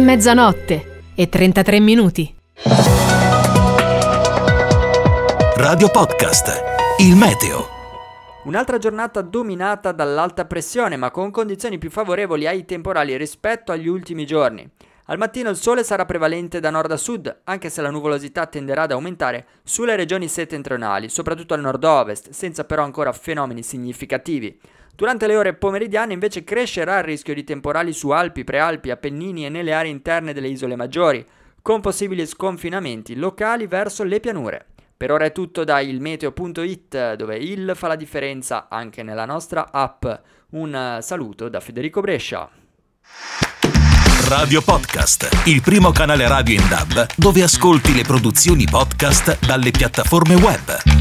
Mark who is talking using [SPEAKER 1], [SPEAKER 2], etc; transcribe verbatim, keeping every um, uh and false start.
[SPEAKER 1] mezzanotte e trentatré minuti.
[SPEAKER 2] Radio Podcast, il meteo.
[SPEAKER 3] Un'altra giornata dominata dall'alta pressione, ma con condizioni più favorevoli ai temporali rispetto agli ultimi giorni. Al mattino il sole sarà prevalente da nord a sud, anche se la nuvolosità tenderà ad aumentare sulle regioni settentrionali, soprattutto al nord-ovest, senza però ancora fenomeni significativi. Durante le ore pomeridiane invece crescerà il rischio di temporali su Alpi, Prealpi, Appennini e nelle aree interne delle isole maggiori, con possibili sconfinamenti locali verso le pianure. Per ora è tutto da ilmeteo punto it, dove il fa la differenza anche nella nostra app. Un saluto da Federico Brescia.
[SPEAKER 2] Radio Podcast, il primo canale radio in D A B dove ascolti le produzioni podcast dalle piattaforme web.